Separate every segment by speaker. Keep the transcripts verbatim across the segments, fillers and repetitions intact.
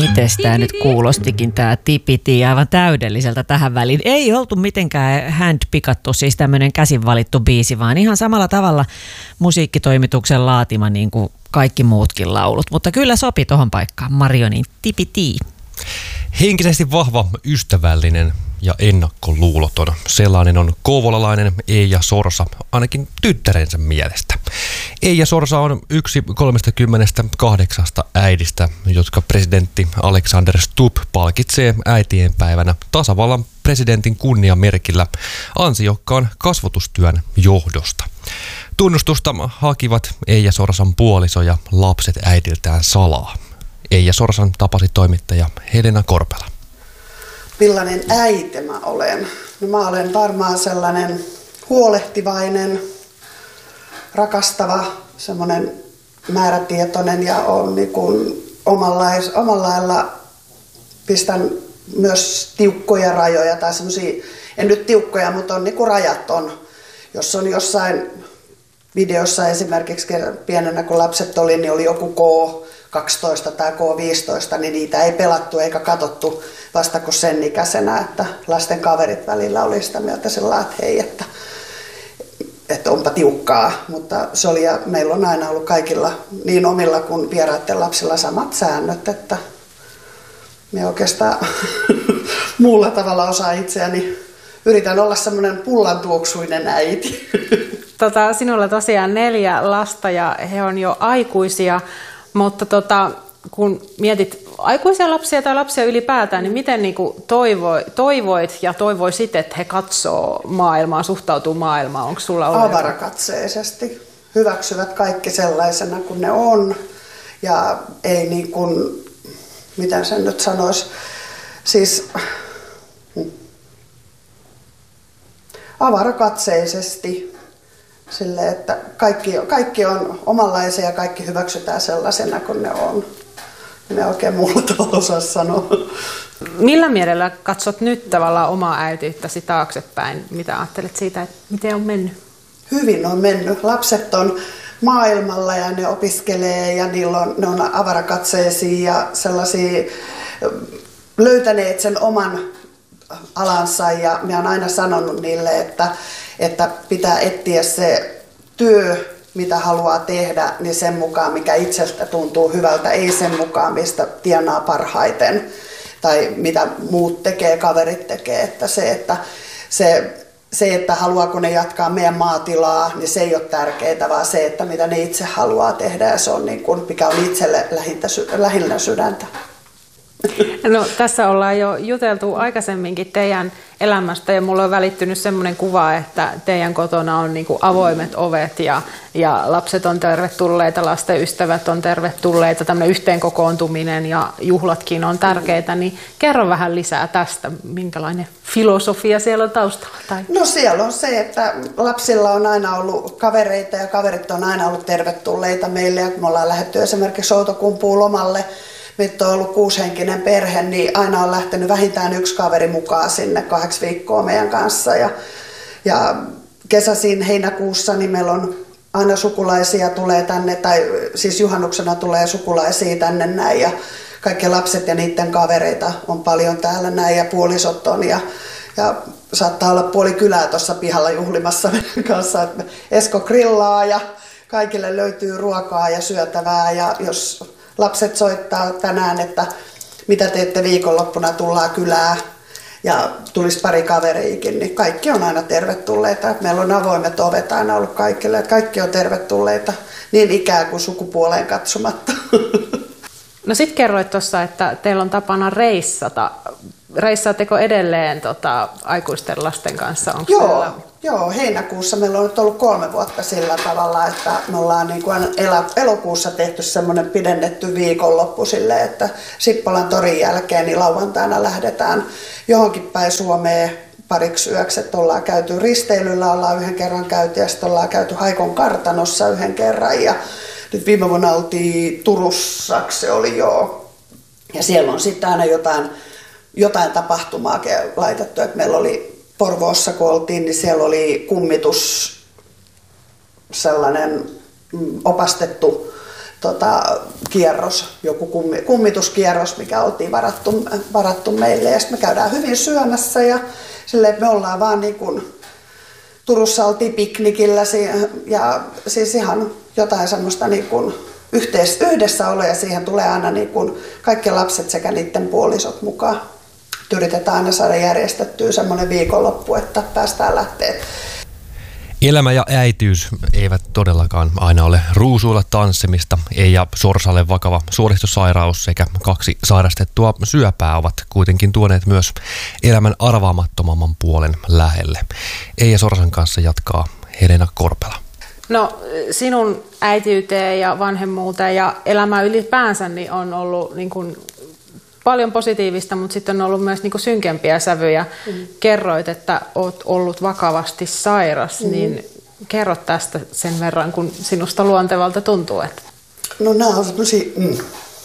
Speaker 1: Mites tää nyt kuulostikin tää tipiti aivan täydelliseltä tähän väliin. Ei oltu mitenkään handpikattu, siis tämmönen käsin valittu biisi, vaan ihan samalla tavalla musiikkitoimituksen laatima niin kuin kaikki muutkin laulut. Mutta kyllä sopi tohon paikkaan Marionin tipiti.
Speaker 2: Henkisesti vahva, ystävällinen ja ennakkoluuloton. Sellainen on kouvolalainen Eija Sorsa, ainakin tyttärensä mielestä. Eija Sorsa on yksi kolmekymmentäkahdeksan äidistä, jotka presidentti Alexander Stubb palkitsee äitienpäivänä tasavallan presidentin kunniamerkillä ansiokkaan kasvatustyön johdosta. Tunnustusta hakivat Eija Sorsan puoliso ja lapset äidiltään salaa. Eija Sorsan tapasi toimittaja Helena Korpela.
Speaker 3: Millainen äiti mä olen? No mä olen varmaan sellainen huolehtivainen, rakastava, semmoinen määrätietoinen ja on niin kuin omanlais, omalla lailla pistän myös tiukkoja rajoja tai semmoisia, en nyt tiukkoja, mutta on niin kuin rajaton. Jos on jossain videossa esimerkiksi pienenä kun lapset oli, niin oli joku K kaksitoista tai K viisitoista, niin niitä ei pelattu eikä katsottu vasta kuin sen ikäisenä, että lasten kaverit välillä oli sitä mieltä sillä että hei, että, että onpa tiukkaa, mutta se oli ja meillä on aina ollut kaikilla niin omilla kuin vieraiden lapsilla samat säännöt, että me oikeastaan muulla tavalla osaa itseäni, yritän olla semmoinen pullantuoksuinen äiti.
Speaker 4: Tota, sinulla tosiaan neljä lasta ja he on jo aikuisia, mutta tota, kun mietit aikuisia lapsia tai lapsia ylipäätään, niin miten niinku toivo, toivoit ja toivoisit, että he katsoo maailmaa, suhtautuu maailmaan? Onko sulla ollut
Speaker 3: avarakatseisesti. Hyväksyvät kaikki sellaisena kuin ne on ja ei niin kuin, miten sen nyt sanoisi, siis avarakatseisesti. Sille, että kaikki, kaikki on omanlaisia ja kaikki hyväksytään sellaisena kuin ne on. Ne oikein muulla tavalla osaa sanoa.
Speaker 4: Millä mielellä katsot nyt tavallaan omaa äitiyttäsi taaksepäin? Mitä ajattelet siitä, että miten on mennyt?
Speaker 3: Hyvin on mennyt. Lapset on maailmalla ja ne opiskelee ja niillä on, ne on avarakatseisia ja sellaisia löytäneet sen oman alansa ja minä olen aina sanonut niille, että että pitää etsiä se työ, mitä haluaa tehdä, niin sen mukaan, mikä itsestä tuntuu hyvältä, ei sen mukaan, mistä tienaa parhaiten tai mitä muut tekee, kaverit tekee. Että se, että, se, se, että haluaako ne jatkaa meidän maatilaa, niin se ei ole tärkeää, vaan se, että mitä ne itse haluaa tehdä ja se on niin kuin, mikä on itselle lähinnä sydäntä.
Speaker 4: No, tässä ollaan jo juteltu aikaisemminkin teidän elämästä ja mulla on välittynyt semmoinen kuva, että teidän kotona on niin kuin avoimet ovet ja, ja lapset on tervetulleita, lasten ystävät on tervetulleita, tämmöinen yhteenkokoontuminen ja juhlatkin on tärkeitä, niin kerro vähän lisää tästä, minkälainen filosofia siellä on taustalla? Tai?
Speaker 3: No siellä on se, että lapsilla on aina ollut kavereita ja kaverit on aina ollut tervetulleita meille ja kun me ollaan lähdetty esimerkiksi Outokumpuun lomalle, nyt on ollut kuusihenkinen perhe, niin aina on lähtenyt vähintään yksi kaveri mukaan sinne kahdeksi viikkoa meidän kanssa. Ja, ja kesäisin heinäkuussa niin meillä on aina sukulaisia tulee tänne, tai siis juhannuksena tulee sukulaisia tänne näin. Ja kaikki lapset ja niiden kavereita on paljon täällä näin ja puolisot on. Ja, ja saattaa olla puoli kylää tuossa pihalla juhlimassa meidän kanssa. Että Esko grillaa ja kaikille löytyy ruokaa ja syötävää ja jos lapset soittaa tänään, että mitä teette viikonloppuna, tullaan kylään ja tulisi pari kaveriikin, niin kaikki on aina tervetulleita. Meillä on avoimet ovet aina ollut kaikille, että kaikki on tervetulleita niin ikään kuin sukupuoleen katsomatta.
Speaker 4: No sit kerroit tuossa, että teillä on tapana reissata. Reissaatteko edelleen tota, aikuisten lasten kanssa? Onko
Speaker 3: Joo.
Speaker 4: siellä...
Speaker 3: Joo, heinäkuussa meillä on nyt ollut kolme vuotta sillä tavalla, että me ollaan niin kuin elokuussa tehty semmoinen pidennetty viikonloppu silleen, että Sippolan torin jälkeen niin lauantaina lähdetään johonkin päin Suomeen pariksi yöksi, että ollaan käyty risteilyllä, ollaan yhden kerran käyty ja sitten ollaan käyty Haikon kartanossa yhden kerran ja nyt viime vuonna oltiin Turussa, se oli joo, ja siellä on sitten aina jotain, jotain tapahtumaa laitettu, että meillä oli Porvoossa kun oltiin, niin siellä oli kummitus, sellainen opastettu tota, kierros, joku kummi, kummituskierros, mikä oltiin varattu, varattu meille. Ja sitten me käydään hyvin syömässä ja silleen, että me ollaan vaan niin kuin, Turussa oltiin piknikillä ja siis ihan jotain semmoista niin kuin yhteis, yhdessäoloa ja siihen tulee aina niin kuin kaikki lapset sekä niiden puolisot mukaan. Yritetään aina saada järjestettyä semmoinen viikonloppu, että päästään lähteä.
Speaker 2: Elämä ja äitiys eivät todellakaan aina ole ruusuilla tanssimista. Eija Sorsalle vakava suoristosairaus sekä kaksi sairastettua syöpää ovat kuitenkin tuoneet myös elämän arvaamattomamman puolen lähelle. Eija Sorsan kanssa jatkaa Helena Korpela.
Speaker 4: No sinun äitiyteen ja vanhemmuuteen ja elämään ylipäänsä niin on ollut niin kuin paljon positiivista, mutta sitten on ollut myös niin kuin synkempiä sävyjä. Mm. Kerroit, että olet ollut vakavasti sairas, mm. niin kerro tästä sen verran, kun sinusta luontevalta tuntuu. Että...
Speaker 3: No nämä on semmoisia mm,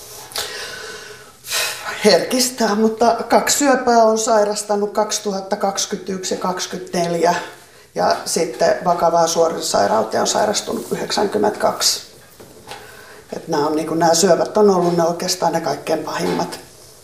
Speaker 3: herkistää, mutta kaksi syöpää on sairastanut kaksituhattakaksikymmentäyksi ja kaksituhattakaksikymmentäneljä ja sitten vakavaa suoritussairauteen on sairastunut yhdeksänkymmentäkaksi. Että nämä, on, niin kuin, nämä syövät on ollut ne oikeastaan ne kaikkein pahimmat.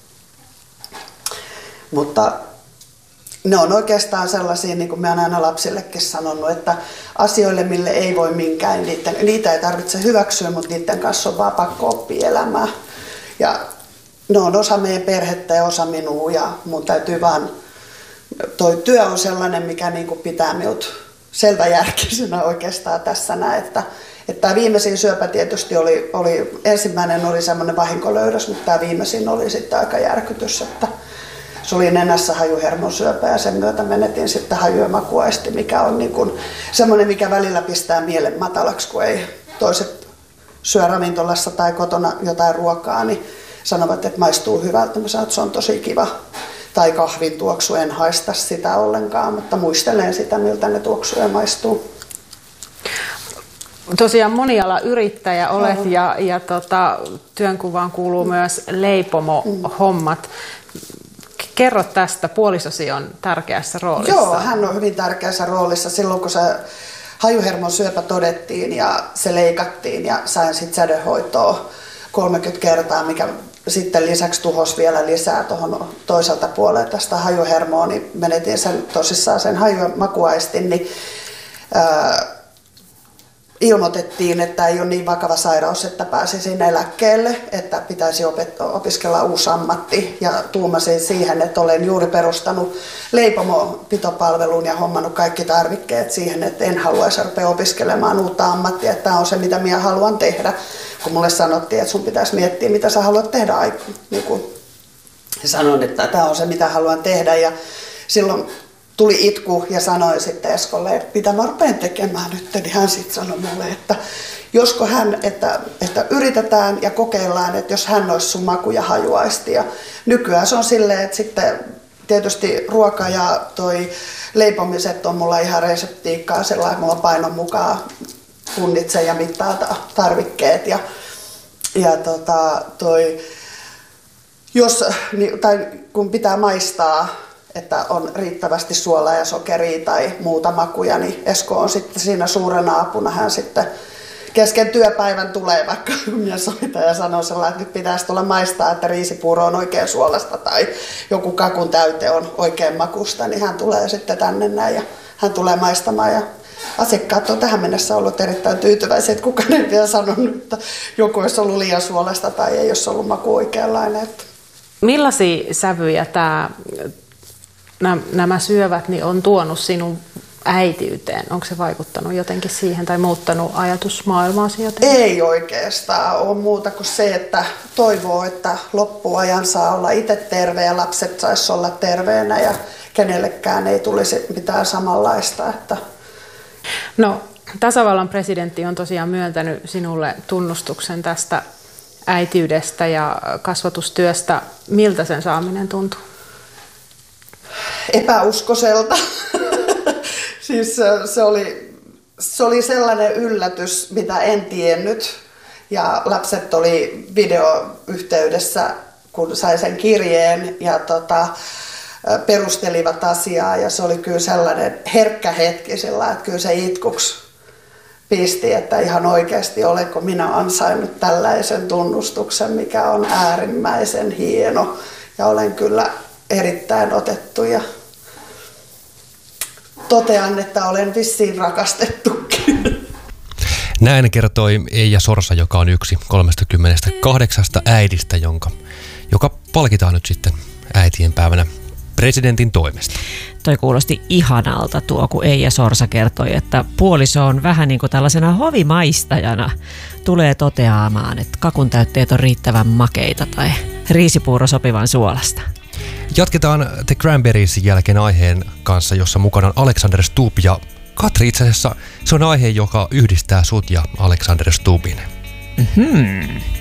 Speaker 3: Mutta ne on oikeastaan sellaisia, niin kuin mä oon aina lapsillekin sanonut, että asioille, mille ei voi minkään, niitä, niitä ei tarvitse hyväksyä, mutta niiden kanssa on vaan pakko oppia elämää. Ja ne on osa meidän perhettä ja osa minua ja mun täytyy vaan, toi työ on sellainen, mikä niin kuin pitää minut selväjärkisenä oikeastaan tässä näin, että Että tämä viimeisin syöpä tietysti oli, oli ensimmäinen oli semmoinen vahinkolöydös, mutta tämä viimeisin oli sitten aika järkytys, että se oli nenässä hajuhermon syöpä ja sen myötä menetin sitten haju- ja makuaisti, mikä on niin kuin semmoinen, mikä välillä pistää mielen matalaksi, kun ei toiset syö ravintolassa tai kotona jotain ruokaa, niin sanovat, että maistuu hyvältä. Mä sanon, että se on tosi kiva. Tai kahvin tuoksu, en haista sitä ollenkaan, mutta muistelen sitä, miltä ne tuoksuu ja maistuu.
Speaker 4: Tosiaan monialayrittäjä olet ja, ja tota, työnkuvaan kuuluu mm. myös leipomo-hommat. Kerro tästä, puolisosi on tärkeässä roolissa.
Speaker 3: Joo, hän on hyvin tärkeässä roolissa silloin, kun se hajuhermon syöpä todettiin ja se leikattiin ja sain sitten sädehoitoa kolmekymmentä kertaa, mikä sitten lisäksi tuhos vielä lisää tuohon toiselta puolelle tästä hajuhermoa, niin menetin sen tosissaan sen haju- ja makuaistin, niin ää, ilmoitettiin, että ei ole niin vakava sairaus, että pääsisin eläkkeelle, että pitäisi opet- opiskella uusi ammatti. Ja tuumasin siihen, että olen juuri perustanut leipomopitopalvelun ja hommannut kaikki tarvikkeet siihen, että en haluaisi rupea opiskelemaan uutta ammattia. Että tämä on se, mitä minä haluan tehdä. Kun mulle sanottiin, että sun pitäisi miettiä, mitä sä haluat tehdä. Niin kun sanoin, että tämä on se, mitä haluan tehdä. Ja silloin tuli itku ja sanoin sitten Eskolle, että mitä mä rupean tekemään nyt, niin hän sitten sanoi mulle, että josko hän, että, että yritetään ja kokeillaan, että jos hän olisi sun maku- ja hajuaisti. Ja nykyään se on silleen, että sitten tietysti ruoka ja toi leipomiset on mulla ihan reseptiikkaa sellainen, että mulla painon mukaan punnitsen ja mittaa tarvikkeet ja, ja tota, toi, jos, tai kun pitää maistaa, että on riittävästi suolaa ja sokeria tai muuta makuja, niin Esko on sitten siinä suurena apuna. Hän sitten kesken työpäivän tulee, vaikka minä soitan ja sanoo sellainen, että nyt pitäisi tulla maistaa, että riisipuuro on oikein suolasta tai joku kakun täyte on oikein makusta, niin hän tulee sitten tänne näin ja hän tulee maistamaan. Ja asiakkaat on tähän mennessä ollut erittäin tyytyväisiä, että kukaan ei vielä sanonut, että joku olisi ollut liian suolasta tai ei olisi ollut maku oikeanlainen.
Speaker 4: Millaisia sävyjä tämä nämä syövät niin on tuonut sinun äitiyteen? Onko se vaikuttanut jotenkin siihen tai muuttanut ajatusmaailmaasi jotenkin?
Speaker 3: Ei oikeastaan ole muuta kuin se, että toivoo, että loppuajan saa olla itse terve ja lapset saisi olla terveenä ja kenellekään ei tulisi mitään samanlaista. Että...
Speaker 4: No, tasavallan presidentti on tosiaan myöntänyt sinulle tunnustuksen tästä äitiydestä ja kasvatustyöstä. Miltä sen saaminen tuntuu?
Speaker 3: Epäuskoiselta. Siis se oli, se oli sellainen yllätys, mitä en tiennyt. Ja lapset oli videoyhteydessä, kun sai sen kirjeen ja tota, perustelivat asiaa. Ja se oli kyllä sellainen herkkä hetki, sillä, että kyllä se itkuksi pisti, että ihan oikeasti olenko minä ansainnut tällaisen tunnustuksen, mikä on äärimmäisen hieno. Ja olen kyllä erittäin otettu ja totean, että olen vissiin rakastettukin.
Speaker 2: Näin kertoi Eija Sorsa, joka on yksi kolmekymmentäkahdeksan äidistä, jonka, joka palkitaan nyt sitten äitien päivänä presidentin toimesta.
Speaker 1: Toi kuulosti ihanalta tuo, kun Eija Sorsa kertoi, että puoliso on vähän niin kuin tällaisena hovimaistajana tulee toteamaan, että kakun täytteet on riittävän makeita tai riisipuuro sopivan suolasta.
Speaker 2: Jatketaan The Cranberriesin jälkeen aiheen kanssa, jossa mukana on Alexander Stubb ja Katri. Itse asiassa se on aihe, joka yhdistää sut ja Alexander Stubbin.
Speaker 1: Mm-hmm.